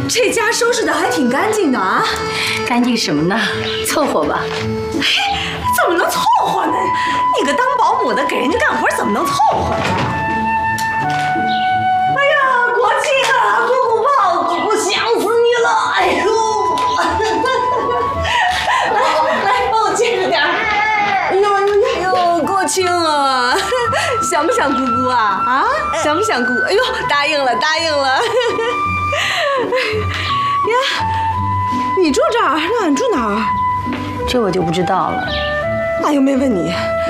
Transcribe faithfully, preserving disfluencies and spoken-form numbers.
这家收拾的还挺干净的啊。 干净什么呢？凑合吧。 嘿，怎么能凑合呢？你个当保姆的给人家干活，怎么能凑合呢？哎呀，国庆啊，姑姑抱姑姑想死你了！哎呦，来来，帮我接着点。哎呦哎呦，国庆啊，想不想姑姑啊？啊，想不想姑？哎呦，答应了，答应了。呀，你住这儿，那俺住哪儿？ 这我就不知道了。 俺又没问你。